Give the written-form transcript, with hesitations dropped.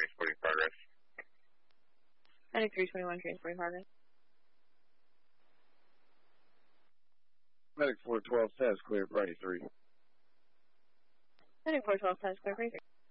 transporting progress. Medic 321 transporting progress. Medic 412 says clear, Friday 3. Medic 412 says clear, Friday 3.